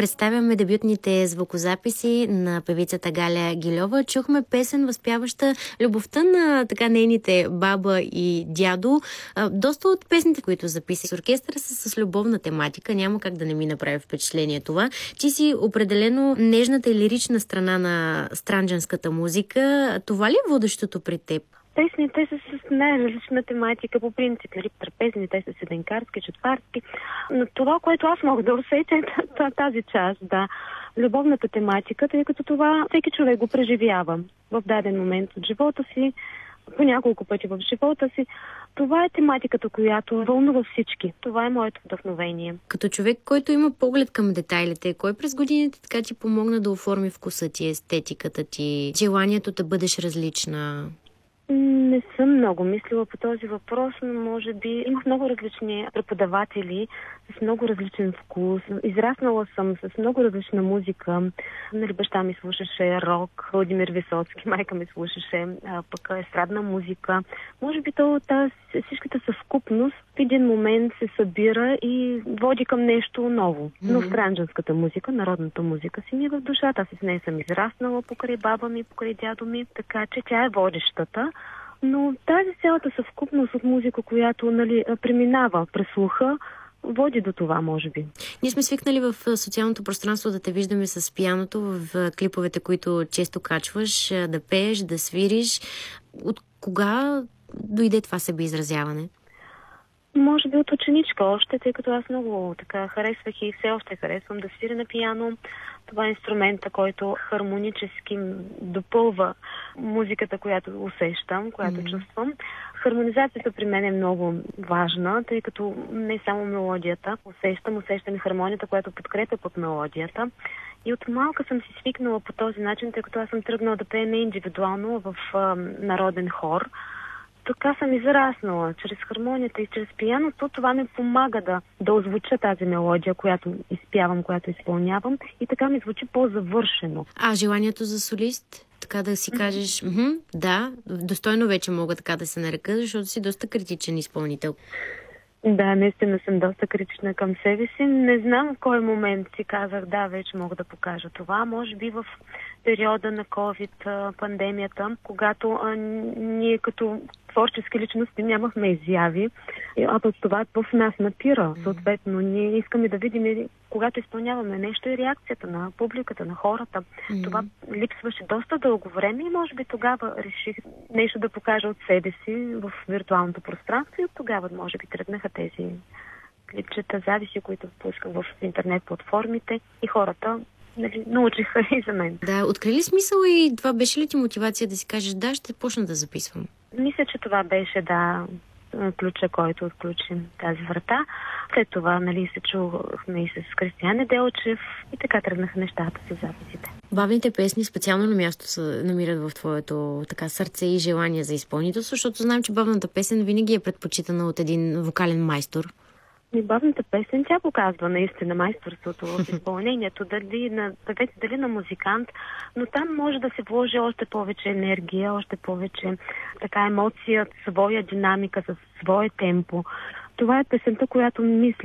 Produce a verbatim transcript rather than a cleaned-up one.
Представяме дебютните звукозаписи на певицата Галя Гильова. Чухме песен, възпяваща любовта на така нейните баба и дядо. Доста от песните, които записа с оркестъра, са с любовна тематика. Няма как да не ми направи впечатление това. Ти си определено нежната и лирична страна на странджанската музика. Това ли е водещото при теб? Песните са с най-различна тематика, по принцип, нали, трапезни, те са седенкарски, четварски. Но това, което аз мога да усетя, е тази част, да, любовната тематика, тъй като това всеки човек го преживява в даден момент от живота си, по няколко пъти в живота си. Това е тематиката, която вълнува всички. Това е моето вдъхновение. Като човек, който има поглед към детайлите, кой през годините така ти помогна да оформи вкуса ти, естетиката ти, желанието да бъдеш различна? Не съм много мислила по този въпрос, но може би имах много различни преподаватели с много различен вкус. Израснала съм с много различна музика. Нали, баща ми слушаше рок, Владимир Висоцки, майка ми слушаше а, пък естрадна музика. Може би то, тази, всичката съвкупност в един момент се събира и води към нещо ново. Но странджанската музика, народната музика си ми е в душата. Аз с нея съм израснала покрай баба ми, покрай дядо ми, така че тя е водещата. Но тази цялата съвкупност от музика, която, нали, преминава през слуха, води до това, може би. Ние сме свикнали в социалното пространство да те виждаме с пианото, в клиповете, които често качваш, да пееш, да свириш. От кога дойде това себеизразяване? Може би от ученичка още, тъй като аз много така харесвах и все още харесвам да свиря на пиано. Това е инструмента, който хармонически допълва музиката, която усещам, която mm. чувствам. Хармонизацията при мен е много важна, тъй като не само мелодията. Усещам, усещам и хармонията, която подкрепя под мелодията. И от малка съм си свикнала по този начин, тъй като аз съм тръгнала да пея не индивидуално в а, народен хор. Така съм израснала. Чрез хармонията и чрез пианото това ми помага да, да озвуча тази мелодия, която изпявам, която изпълнявам, и така ми звучи по-завършено. А желанието за солист? Така да си кажеш, mm-hmm, да, достойно вече мога така да се нарека, защото си доста критичен изпълнител. Да, наистина съм доста критична към себе си. Не знам в кой момент си казах, да, вече мога да покажа това. Може би в периода на COVID, пандемията, когато а, ние като творчески личности нямахме изяви, а пък това в нас напира. Съответно, ние искаме да видим, когато изпълняваме нещо, и реакцията на публиката, на хората. Mm-hmm. Това липсваше доста дълго време и може би тогава реших нещо да покажа от себе си в виртуалното пространство и от тогава може би тръгнаха тези клипчета, зависи, които пускам в интернет платформите, и хората, нали, научиха и за мен. Да, откри ли смисъл и това беше ли ти мотивация да си кажеш, да, ще почна да записвам? Мисля, че това беше, да, ключа, който отключи тази врата. След това, нали, се чухме и с Кристиян Неделчев и така тръгнаха нещата с записите. Бавните песни специално на място се намират в твоето така сърце и желание за изпълнителство, защото знам, че бавната песен винаги е предпочитана от един вокален майстор. И бавната песен, тя показва наистина майсторството в изпълнението, дали на певец, дали на музикант, но там може да се вложи още повече енергия, още повече така емоция, своя динамика, със свое темпо. Това е песента, която мисля,